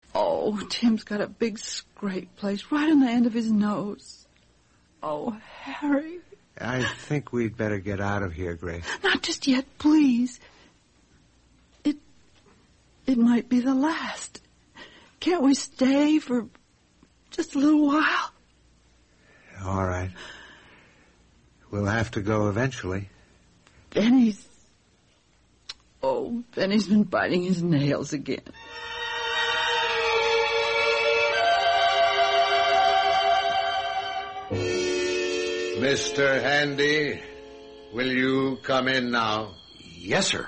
Oh, Tim's got a big scrape place right on the end of his nose. Oh, Harry. I think we'd better get out of here, Grace. Not just yet, please. It might be the last. Can't we stay for just a little while? All right. We'll have to go eventually. Benny's been biting his nails again. Mr. Handy, will you come in now? Yes, sir.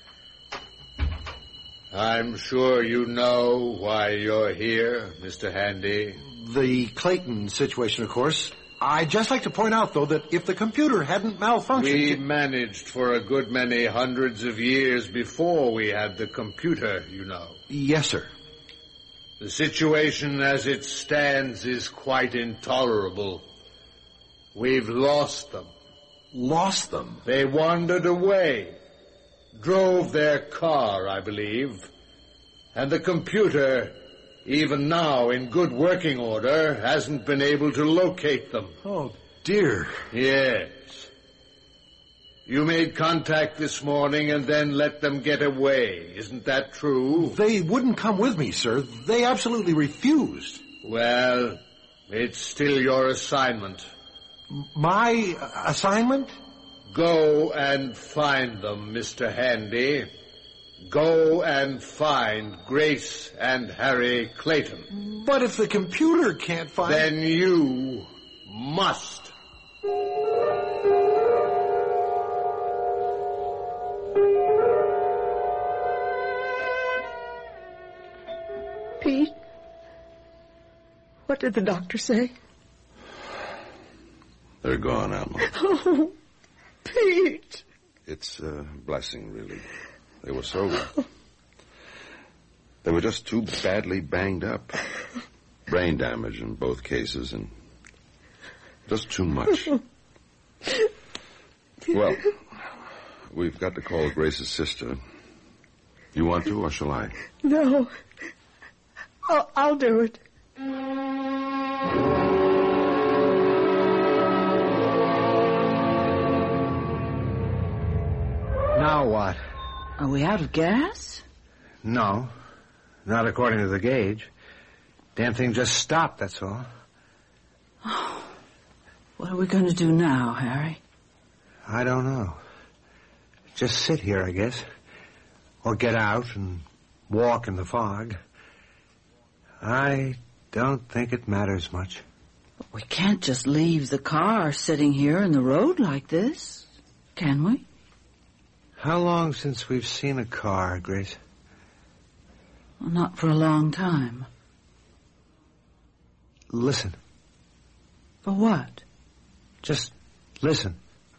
I'm sure you know why you're here, Mr. Handy. The Clayton situation, of course. I'd just like to point out, though, that if the computer hadn't malfunctioned... We managed for a good many hundreds of years before we had the computer, you know. Yes, sir. The situation as it stands is quite intolerable. We've lost them. Lost them? They wandered away. Drove their car, I believe. And the computer, even now in good working order, hasn't been able to locate them. Oh, dear. Yes. You made contact this morning and then let them get away. Isn't that true? They wouldn't come with me, sir. They absolutely refused. Well, it's still your assignment. My assignment? Go and find them, Mr. Handy. Go and find Grace and Harry Clayton. But if the computer can't find... Then you must. Pete, what did the doctor say? They're gone, Alma. Oh, Pete. It's a blessing, really. They were so... They were just too badly banged up. Brain damage in both cases, and just too much. Well, we've got to call Grace's sister. You want to, or shall I? No. I'll do it. Now what? Are we out of gas? No. Not according to the gauge. Damn thing just stopped, that's all. Oh, what are we going to do now, Harry? I don't know. Just sit here, I guess. Or get out and walk in the fog. I don't think it matters much. But we can't just leave the car sitting here in the road like this, can we? How long since we've seen a car, Grace? Well, not for a long time. Listen. For what? Just listen.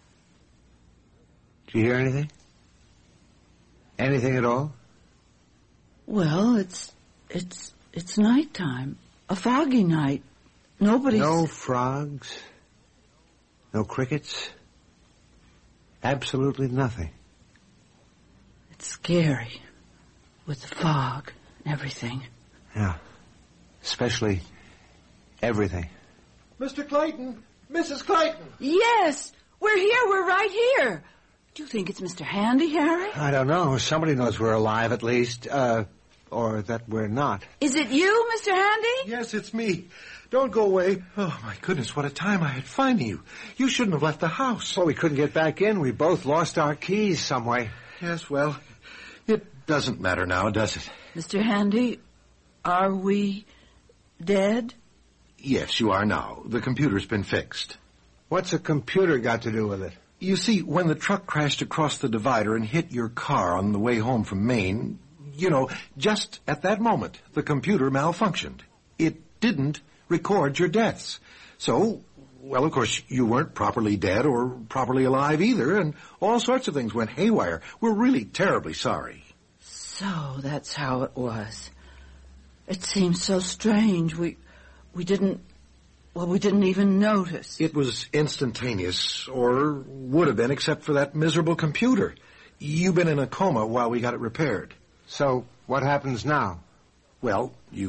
Do you hear anything? Anything at all? Well, it's nighttime. A foggy night. Nobody's... No frogs. No crickets. Absolutely nothing. It's scary. With the fog and everything. Yeah. Especially everything. Mr. Clayton! Mrs. Clayton! Yes! We're here. We're right here. Do you think it's Mr. Handy, Harry? I don't know. Somebody knows we're alive, at least. Or that we're not. Is it you, Mr. Handy? Yes, it's me. Don't go away. Oh, my goodness, what a time I had finding you. You shouldn't have left the house. Well, we couldn't get back in. We both lost our keys some way. Yes, well, it doesn't matter now, does it? Mr. Handy, are we dead? Yes, you are now. The computer's been fixed. What's a computer got to do with it? You see, when the truck crashed across the divider and hit your car on the way home from Maine, you know, just at that moment, the computer malfunctioned. It didn't record your deaths. So, well, of course, you weren't properly dead or properly alive either, and all sorts of things went haywire. We're really terribly sorry. So that's how it was. It seems so strange. We didn't even notice. It was instantaneous, or would have been, except for that miserable computer. You've been in a coma while we got it repaired. So, what happens now? Well, you